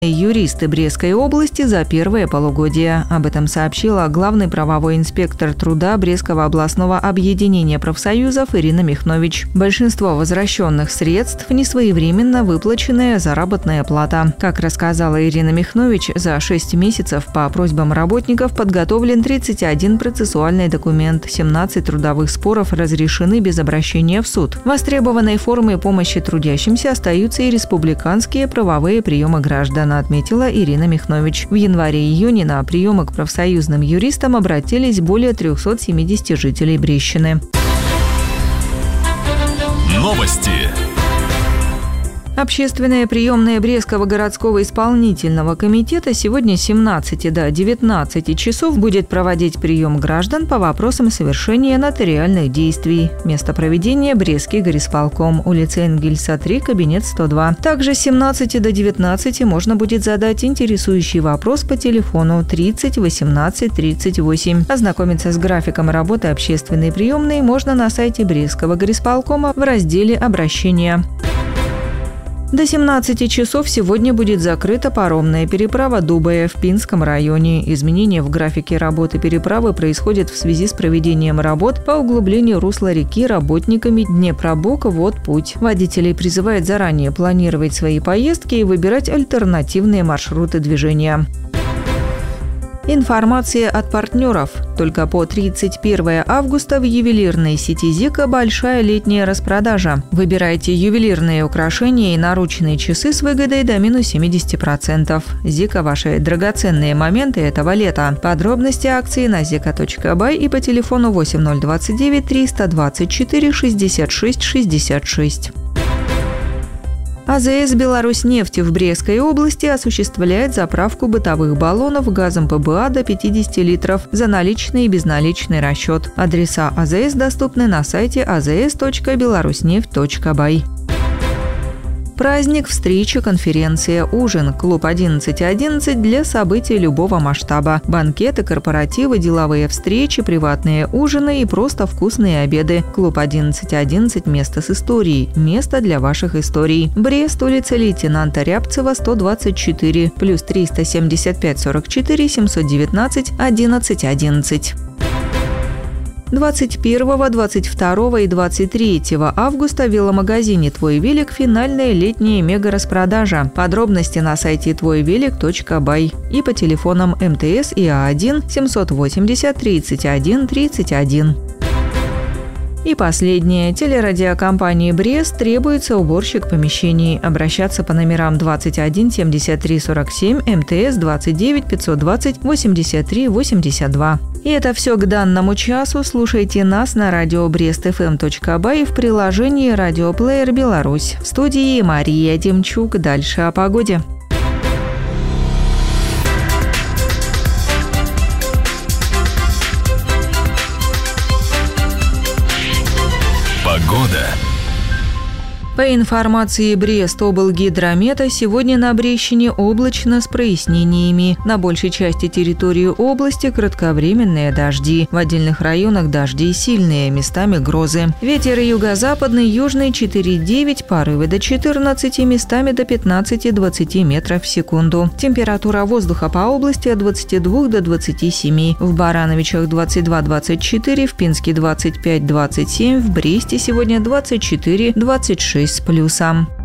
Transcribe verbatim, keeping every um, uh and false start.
юристы Брестской области за первое полугодие. Об этом сообщила главный правовой инспектор труда Брестского областного объединения профсоюзов Ирина Михнович. Большинство возвращенных средств – несвоевременно выплаченная заработная плата. Как рассказала Ирина Михнович, за шесть месяцев по просьбам работников подготовлен тридцать один процессуальный документ, семнадцать трудовых споров разрешены без обращения в суд. Востребованной формой помощи трудящимся остаются и республиканские правовые приемы граждан, отметила Ирина Михнович. В январе-июне на приемы к профсоюзным юристам обратились более трехсот семидесяти жителей Брестщины. Новости. Общественная приемная Брестского городского исполнительного комитета сегодня с семнадцати до девятнадцати часов будет проводить прием граждан по вопросам совершения нотариальных действий. Место проведения – Брестский горисполком, улица Энгельса, три, кабинет сто два. Также с семнадцати до девятнадцати можно будет задать интересующий вопрос по телефону тридцать восемнадцать тридцать восемь. Ознакомиться с графиком работы общественной приемной можно на сайте Брестского горисполкома в разделе «Обращения». До семнадцати часов сегодня будет закрыта паромная переправа Дубая в Пинском районе. Изменения в графике работы переправы происходят в связи с проведением работ по углублению русла реки работниками Днепробока «Водпуть». Водителей призывают заранее планировать свои поездки и выбирать альтернативные маршруты движения. Информация от партнеров. Только по тридцать первое августа в ювелирной сети «Зика» большая летняя распродажа. Выбирайте ювелирные украшения и наручные часы с выгодой до минус семьдесят процентов. «Зика» – ваши драгоценные моменты этого лета. Подробности акции на зика точка бай и по телефону восемь ноль двадцать девять триста двадцать четыре шестьдесят шесть шестьдесят шесть. АЗС «Беларусьнефть» в Брестской области осуществляет заправку бытовых баллонов газом ПБА до пятидесяти литров за наличный и безналичный расчет. Адреса АЗС доступны на сайте а зэ эс точка беларуснефть точка бай. Праздник, встреча, конференция, ужин. Клуб одиннадцать одиннадцать для событий любого масштаба. Банкеты, корпоративы, деловые встречи, приватные ужины и просто вкусные обеды. Клуб одиннадцать одиннадцать – место с историей. Место для ваших историй. Брест, улица лейтенанта Рябцева, сто двадцать четыре, плюс триста семьдесят пять сорок четыре семьсот девятнадцать одиннадцать одиннадцать. двадцать первого, двадцать второго и двадцать третьего августа в веломагазине «Твой велик» финальная летняя мега-распродажа. Подробности на сайте твой велик точка бай и по телефонам эм тэ эс и а один семьсот восемьдесят тридцать один тридцать один. И последнее. Телерадиокомпании «Брест» требуется уборщик помещений. Обращаться по номерам двадцать один семьдесят три сорок семь, эм тэ эс двадцать девять пятьсот двадцать восемьдесят три восемьдесят два. И это все к данному часу. Слушайте нас на радио брест эф эм точка бай и в приложении «Радиоплеер Беларусь». В студии Мария Демчук. Дальше о погоде. Погода. По информации Брест-облгидромета, сегодня на Брестщине облачно с прояснениями. На большей части территории области кратковременные дожди. В отдельных районах дожди сильные, местами грозы. Ветер юго-западный, южный четыре девять, порывы до четырнадцати, местами до пятнадцати-двадцати метров в секунду. Температура воздуха по области от двадцати двух до двадцати семи. В Барановичах двадцать два двадцать четыре, в Пинске двадцать пять двадцать семь, в Бресте сегодня двадцать четыре двадцать шесть с плюсом.